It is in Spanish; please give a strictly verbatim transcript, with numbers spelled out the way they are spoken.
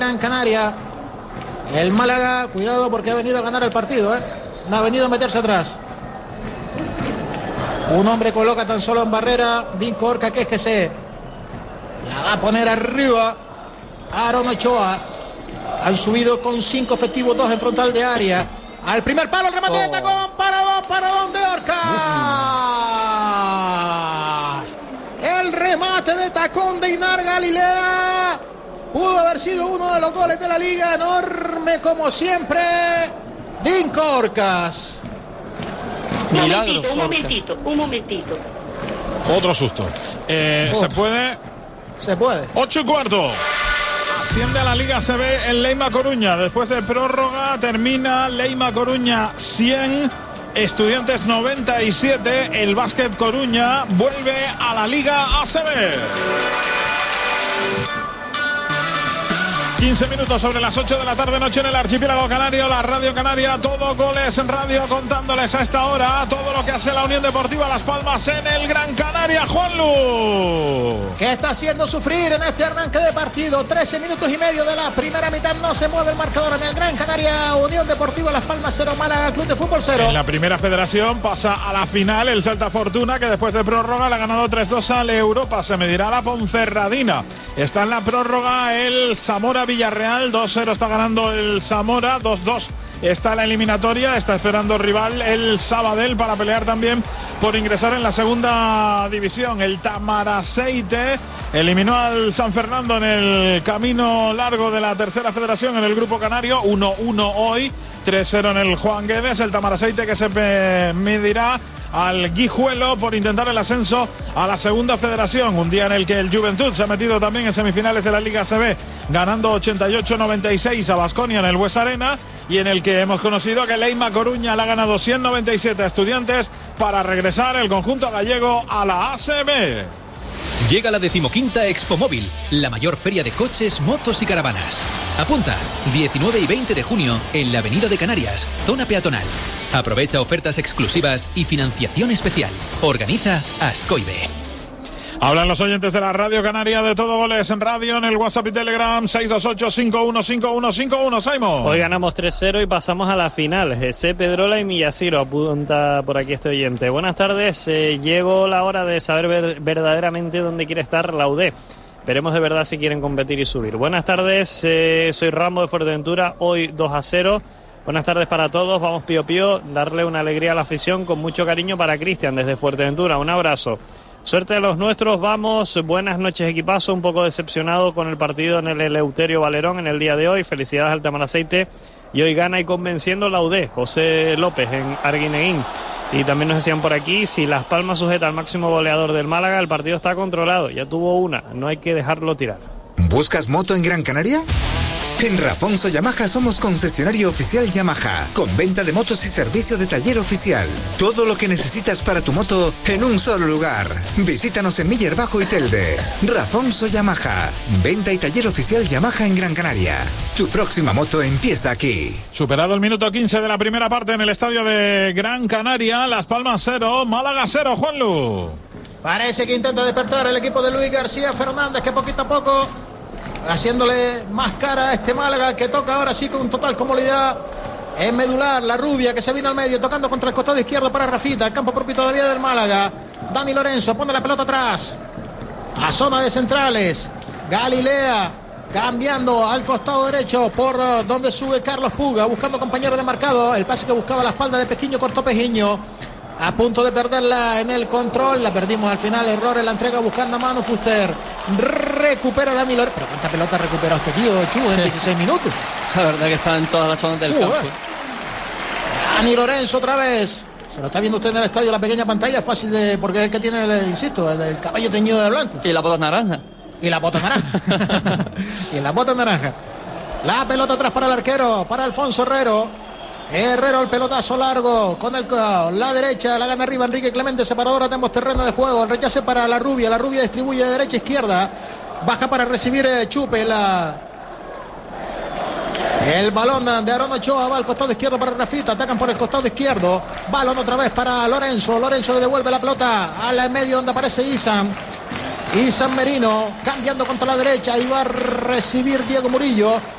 Gran Canaria. El Málaga, cuidado porque ha venido a ganar el partido, ¿eh? No ha venido a meterse atrás. Un hombre coloca tan solo en barrera. Vinco Orca, que es que se la va a poner arriba. Aaron Ochoa. Han subido con cinco efectivos, dos en frontal de área. Al primer palo, el remate oh. de tacón. Paradón, paradón de Orcas. El remate de tacón de Inar Galilea. Pudo haber sido uno de los goles de la liga. Enorme como siempre. Vinco Orcas. Un momentito, un momentito, un momentito. Otro susto. Eh, ¿Se puede? Se puede. Ocho y cuarto. Asciende a la Liga A C B el Leima Coruña. Después de prórroga termina Leima Coruña cien, Estudiantes noventa y siete. El Básquet Coruña vuelve a la Liga A C B. quince minutos sobre las ocho de la tarde, noche en el archipiélago canario, la Radio Canaria, todo Goles en Radio, contándoles a esta hora todo lo que hace la Unión Deportiva Las Palmas en el Gran Canaria. Juanlu, que está haciendo sufrir en este arranque de partido. Trece minutos y medio de la primera mitad, no se mueve el marcador en el Gran Canaria. Unión Deportiva Las Palmas cero, Málaga Club de Fútbol cero. En la primera federación pasa a la final el Celta Fortuna, que después de prórroga le ha ganado tres dos al Europa. Se medirá a la Ponferradina. Está en la prórroga el Zamora Villarreal, dos cero está ganando el Zamora, dos dos está la eliminatoria, está esperando rival el Sabadell para pelear también por ingresar en la segunda división. El Tamaraceite eliminó al San Fernando en el camino largo de la tercera federación en el grupo canario, uno uno hoy, tres cero en el Juan Guedes. El Tamaraceite que se medirá al Guijuelo por intentar el ascenso a la segunda federación, un día en el que el Juventud se ha metido también en semifinales de la Liga A C B, ganando ochenta y ocho noventa y seis a Baskonia en el Bues Arena, y en el que hemos conocido que Leima Coruña le ha ganado cien noventa y siete a Estudiantes para regresar el conjunto gallego a la A C B. Llega la decimoquinta Expo Móvil, la mayor feria de coches, motos y caravanas. Apunta, diecinueve y veinte de junio en la Avenida de Canarias, zona peatonal. Aprovecha ofertas exclusivas y financiación especial. Organiza Ascoibe. Hablan los oyentes de la Radio Canaria de Todo Goles en Radio, en el WhatsApp y Telegram seis dos ocho, cinco uno cinco uno cinco uno. Simon. Hoy ganamos tres cero y pasamos a la final. José Pedrola y Millaciro, apunta por aquí este oyente. Buenas tardes, eh, llegó la hora de saber ver, verdaderamente dónde quiere estar la U D. Veremos de verdad si quieren competir y subir. Buenas tardes, eh, soy Rambo de Fuerteventura, hoy dos a cero. Buenas tardes para todos, vamos pío pío, darle una alegría a la afición con mucho cariño para Cristian desde Fuerteventura. Un abrazo. Suerte de los nuestros, vamos, buenas noches equipazo, un poco decepcionado con el partido en el Eleuterio Valerón en el día de hoy, felicidades al Tamaraceite, y hoy gana y convenciendo la U D, José López en Arguineguín. Y también nos decían por aquí, si Las Palmas sujeta al máximo goleador del Málaga, el partido está controlado, ya tuvo una, no hay que dejarlo tirar. ¿Buscas moto en Gran Canaria? En Rafonso Yamaha somos concesionario oficial Yamaha, con venta de motos y servicio de taller oficial. Todo lo que necesitas para tu moto en un solo lugar. Visítanos en Miller Bajo y Telde. Rafonso Yamaha, venta y taller oficial Yamaha en Gran Canaria. Tu próxima moto empieza aquí. Superado el minuto quince de la primera parte en el estadio de Gran Canaria, Las Palmas cero, Málaga cero, Juanlu. Parece que intenta despertar el equipo de Luis García Fernández, que poquito a poco haciéndole más cara a este Málaga, que toca ahora sí con total comodidad. Es Medular, la rubia, que se vino al medio, tocando contra el costado izquierdo para Rafita, el campo propio todavía del Málaga. Dani Lorenzo pone la pelota atrás, a zona de centrales. Galilea cambiando al costado derecho por uh, donde sube Carlos Puga, buscando compañero de marcado. El pase que buscaba la espalda de Pequiño, cortó Pejiño. A punto de perderla en el control, la perdimos al final, error en la entrega buscando a Manu Fuster. Recupera Dani Lorenzo. Pero ¿cuánta pelota recuperó este tío, Chu, en sí. dieciséis minutos? La verdad que está en todas las zonas del uh, campo. Dani Lorenzo otra vez. Se lo está viendo usted en el estadio, la pequeña pantalla, fácil de... Porque es el que tiene, el, insisto, el, el caballo teñido de blanco. Y la bota naranja. Y la bota naranja. y la bota naranja. La pelota atrás para el arquero, para Alfonso Herrero. Herrero, el pelotazo largo con el, la derecha, la gana arriba Enrique Clemente, separadora de ambos terrenos de juego. El rechace para la rubia, la rubia distribuye de derecha a izquierda, baja para recibir eh, Chupe, la, el balón de Aaron Ochoa va al costado izquierdo para Rafita, atacan por el costado izquierdo, balón otra vez para Lorenzo, Lorenzo le devuelve la pelota al medio donde aparece Isan. y San Merino cambiando contra la derecha. Y va a recibir Diego Murillo.